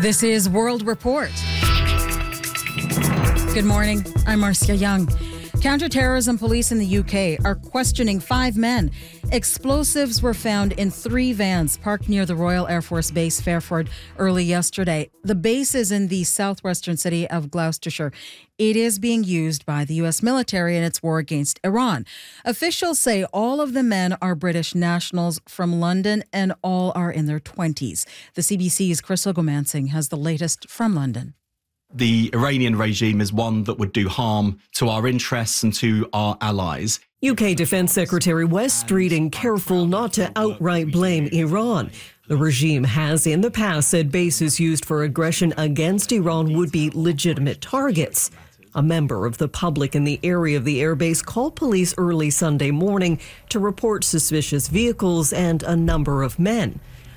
This is World Report. Good morning. I'm Marcia Young. Counterterrorism police in the UK are questioning 5 men. Explosives were found in 3 vans parked near the Royal Air Force Base Fairford early yesterday. The base is in the southwestern city of Gloucestershire. It is being used by the U.S. military in its war against Iran. Officials say all of the men are British nationals from London and all are in their 20s. The CBC's Crystal Gomansing has the latest from London. The Iranian regime is one that would do harm to our interests and to our allies. UK Defence Secretary Wes Streeting careful not to outright blame Iran. The regime has in the past said bases used for aggression against Iran would be legitimate targets. A member of the public in the area of the airbase called police early Sunday morning to report suspicious vehicles and a number of men.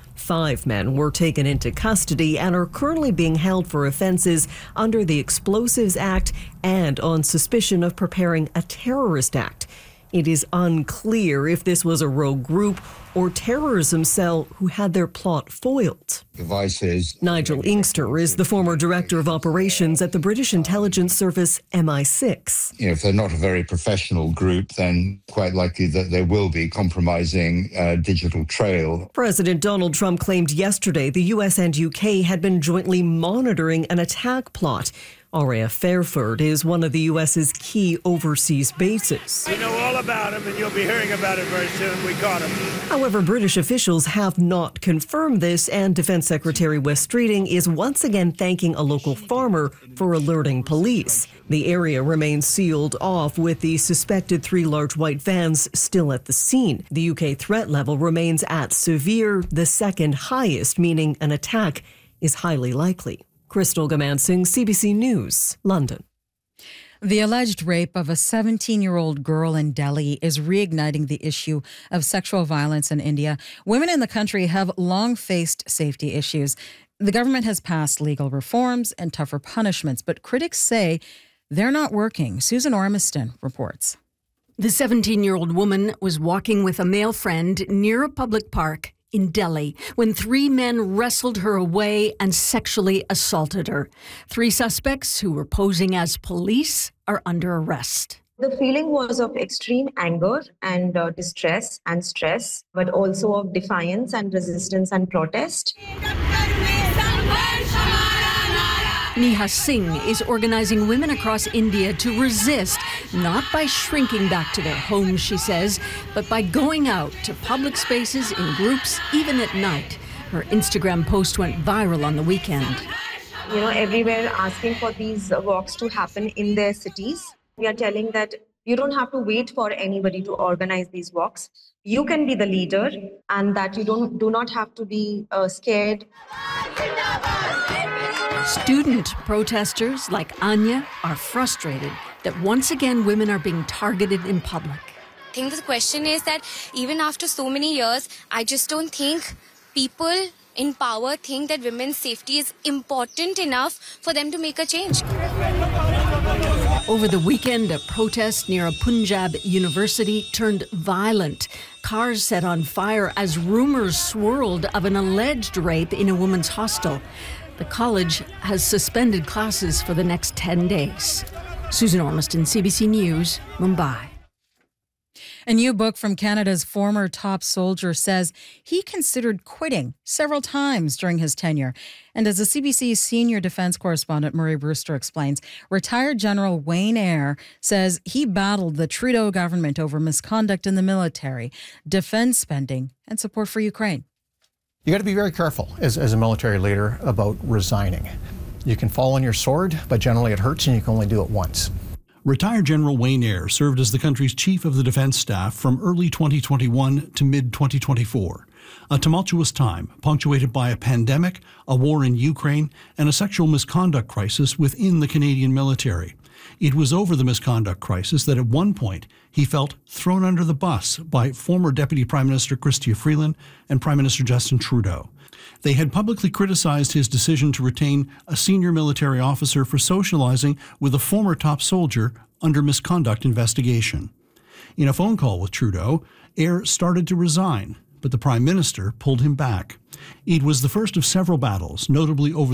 5 men were taken into custody and are currently being held for offences under the Explosives Act and on suspicion of preparing a terrorist act. It is unclear if this was a rogue group or terrorism cell who had their plot foiled. Devices. Nigel Inkster is the former director of operations at the British intelligence service MI6. If they're not a very professional group, then quite likely that they will be compromising digital trail. President Donald Trump claimed yesterday the US and UK had been jointly monitoring an attack plot. RAF Fairford is one of the U.S.'s key overseas bases. We know all about him, and you'll be hearing about it very soon. We caught him. However, British officials have not confirmed this, and Defence Secretary Wes Streeting is once again thanking a local farmer for alerting police. The area remains sealed off with the suspected 3 large white vans still at the scene. The UK threat level remains at severe, the second highest, meaning an attack is highly likely. Crystal Gomansing, CBC News, London. The alleged rape of a 17-year-old girl in Delhi is reigniting the issue of sexual violence in India. Women in the country have long faced safety issues. The government has passed legal reforms and tougher punishments, but critics say they're not working. Susan Ormiston reports. The 17-year-old woman was walking with a male friend near a public park in Delhi when 3 men wrestled her away and sexually assaulted her. 3 suspects who were posing as police are under arrest. The feeling was of extreme anger and distress and stress, but also of defiance and resistance and protest. Neha Singh is organizing women across India to resist, not by shrinking back to their homes, she says, but by going out to public spaces in groups, even at night. Her Instagram post went viral on the weekend. Everywhere asking for these walks to happen in their cities. We are telling that you don't have to wait for anybody to organize these walks. You can be the leader, and that you do not have to be scared. Student protesters like Anya are frustrated that once again women are being targeted in public. I think the question is that even after so many years, I just don't think people in power think that women's safety is important enough for them to make a change. Over the weekend, a protest near a Punjab university turned violent. Cars set on fire as rumors swirled of an alleged rape in a women's hostel. The college has suspended classes for the next 10 days. Susan Ormiston, CBC News, Mumbai. A new book from Canada's former top soldier says he considered quitting several times during his tenure. And as the CBC's senior defense correspondent Murray Brewster explains, retired General Wayne Eyre says he battled the Trudeau government over misconduct in the military, defense spending, and support for Ukraine. You got to be very careful as a military leader about resigning. You can fall on your sword, but generally it hurts and you can only do it once. Retired General Wayne Eyre served as the country's chief of the defense staff from early 2021 to mid-2024. A tumultuous time punctuated by a pandemic, a war in Ukraine, and a sexual misconduct crisis within the Canadian military. It was over the misconduct crisis that at one point he felt thrown under the bus by former Deputy Prime Minister Chrystia Freeland and Prime Minister Justin Trudeau. They had publicly criticized his decision to retain a senior military officer for socializing with a former top soldier under misconduct investigation. In a phone call with Trudeau, Eyre started to resign, but the Prime Minister pulled him back. It was the first of several battles, notably over